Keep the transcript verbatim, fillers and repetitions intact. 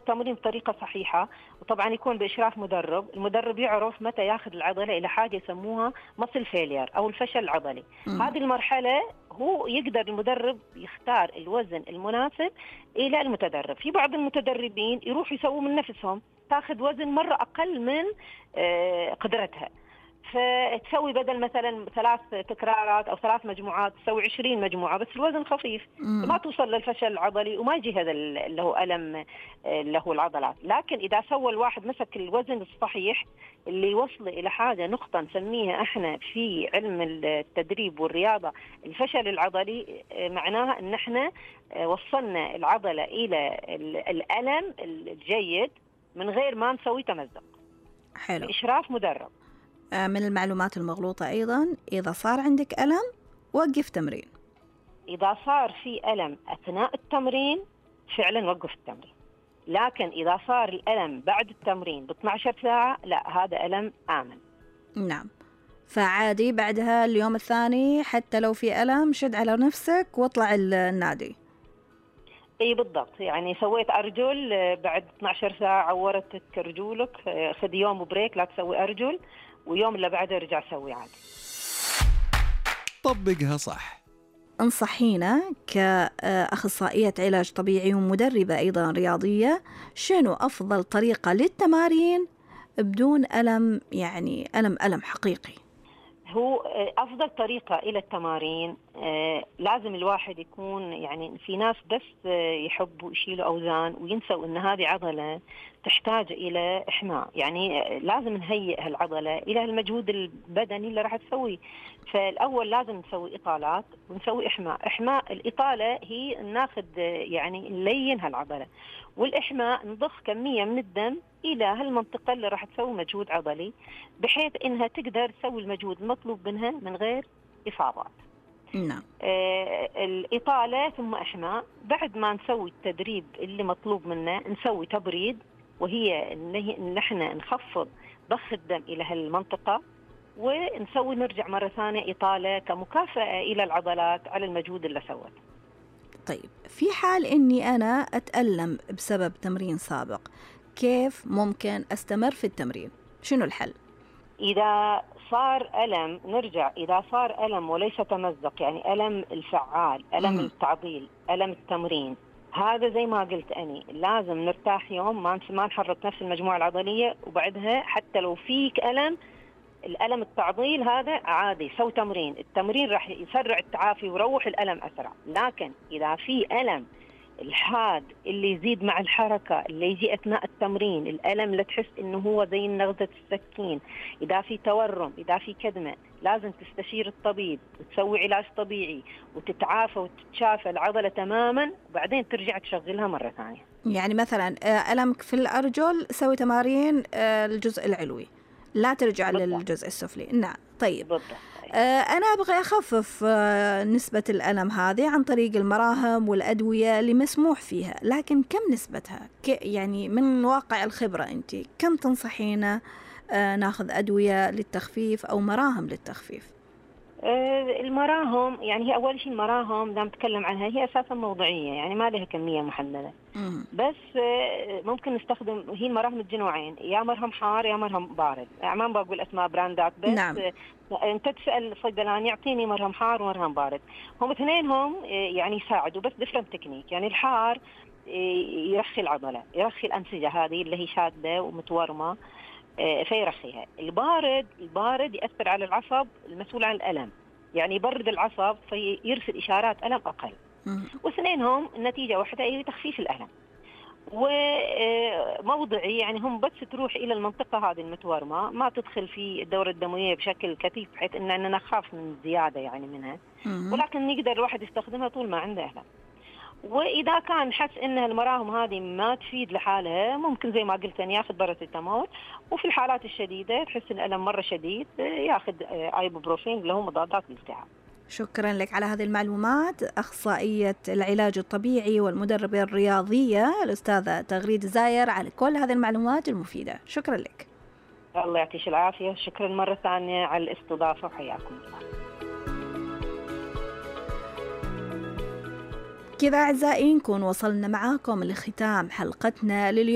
التمرين بطريقة صحيحة، وطبعا يكون بإشراف مدرب. المدرب يعرف متى ياخذ العضلة إلى حاجة يسموها مصل فيلير أو الفشل العضلي. مم. هذه المرحلة هو يقدر المدرب يختار الوزن المناسب إلى المتدرب. في بعض المتدربين يروحوا يسووا من نفسهم تاخذ وزن مرة أقل من آه، قدرتها، فتسوي بدل مثلا ثلاث تكرارات او ثلاث مجموعات تسوي عشرين مجموعه بس الوزن خفيف، ما توصل للفشل العضلي وما يجي هذا اللي هو الم اللي هو العضلات. لكن اذا سوى الواحد مسك الوزن الصحيح اللي يوصل الى حاجه نقطه نسميها احنا في علم التدريب والرياضه الفشل العضلي، معناها ان احنا وصلنا العضله الى الالم الجيد من غير ما نسوي تمزق. حلو. باشراف مدرب. من المعلومات المغلوطة أيضا، إذا صار عندك ألم وقف تمرين. إذا صار في ألم أثناء التمرين فعلا وقف التمرين، لكن إذا صار الألم بعد التمرين ب اثنتي عشرة ساعة لا، هذا ألم آمن. نعم، فعادي بعدها اليوم الثاني حتى لو في ألم شد على نفسك واطلع النادي. اي بالضبط، يعني سويت أرجل بعد اثنتي عشرة ساعة عورتك رجولك، خذ يوم بريك لا تسوي أرجل، ويوم اللي بعده رجع سوي عادي. طبقها صح. انصحينا كأخصائية علاج طبيعي ومدربة أيضا رياضية، شنو أفضل طريقة للتمارين بدون ألم، يعني ألم ألم حقيقي؟ هو أفضل طريقة إلى التمارين لازم الواحد يكون، يعني في ناس بس يحبوا يشيلوا أوزان وينسوا أن هذه عضلة تحتاج إلى إحماء، يعني لازم نهيئ هالعضلة إلى المجهود البدني اللي راح تسويه. فالأول لازم نسوي إطالات ونسوي إحماء. إحماء الإطالة هي ناخذ يعني نلين هالعضلة، والإحماء نضخ كمية من الدم إلى هالمنطقة اللي راح تسوي مجهود عضلي بحيث إنها تقدر تسوي المجهود المطلوب منها من غير إصابات. نعم. آه الإطالة ثم إحماء. بعد ما نسوي التدريب اللي مطلوب منا نسوي تبريد، وهي إن احنا نخفض ضخ الدم إلى هالمنطقة، ونسوي نرجع مرة ثانية إطالة كمكافأة إلى العضلات على المجهود اللي سوت. طيب، في حال إني أنا أتألم بسبب تمرين سابق، كيف ممكن أستمر في التمرين؟ شنو الحل؟ إذا صار ألم نرجع، إذا صار ألم وليس تمزق، يعني ألم الفعال، ألم م. التعضيل، ألم التمرين، هذا زي ما قلت أني لازم نرتاح يوم، ما ما نحرك نفس المجموعة العضلية، وبعدها حتى لو فيك ألم، الألم التعضيل هذا عادي، سوي تمرين، التمرين راح يسرع التعافي ويروح الألم أسرع. لكن إذا في ألم الحاد اللي يزيد مع الحركة اللي يجي أثناء التمرين، الألم اللي تحس إنه هو زي نغزة السكين، إذا في تورم، إذا في كدمة، لازم تستشير الطبيب وتسوي علاج طبيعي وتتعافى وتتشافى العضلة تماما، وبعدين ترجع تشغلها مرة ثانية. يعني مثلا ألمك في الأرجل سوي تمارين الجزء العلوي، لا ترجع بالضبط للجزء السفلي. نعم. طيب بالضبط. أنا أبغى أخفف نسبة الألم هذه عن طريق المراهم والأدوية اللي مسموح فيها، لكن كم نسبتها؟ يعني من واقع الخبرة أنت كم تنصحينا ناخذ أدوية للتخفيف أو مراهم للتخفيف؟ المراهم يعني هي أول شيء المراهم دام نتكلم عنها هي أساسا موضعية، يعني ما لها كمية محددة، بس ممكن نستخدم، هي المراهم الجنوعين، يا مرهم حار يا مرهم بارد، يعني ما بقول أسماء براندات، بس نعم. أنت تسأل الصيدلاني يعطيني مرهم حار ومرهم بارد، هم اثنينهم يعني يساعدوا بس ديفرنت تكنيك. يعني الحار يرخي العضلة، يرخي الأنسجة هذه اللي هي شادة ومتورمة فيرخيها. البارد البارد يأثر على العصب المسؤول عن الألم، يعني يبرد العصب فيرسل إشارات ألم أقل، واثنينهم النتيجة واحدة هي تخفيف الألم. وموضعي يعني هم بس تروح إلى المنطقة هذه المتورمة، ما تدخل في الدورة الدموية بشكل كثيف بحيث أننا نخاف من زيادة يعني منها، ولكن يقدر الواحد يستخدمها طول ما عنده ألم. وإذا كان حس إن المراهم هذه ما تفيد لحالها، ممكن زي ما قلت أن ياخذ باراسيتامول، وفي الحالات الشديدة تحس إن الألم مرة شديد ياخذ ايبوبروفين اللي هو مضادات الالتهاب. شكرا لك على هذه المعلومات، أخصائية العلاج الطبيعي والمدربة الرياضية الأستاذة تغريد زاير، على كل هذه المعلومات المفيدة. شكرا لك. الله يعطيك العافية، شكرا مرة ثانية على الاستضافة وحياكم الله. كذا أعزائي نكون وصلنا معاكم لختام حلقتنا لليوم.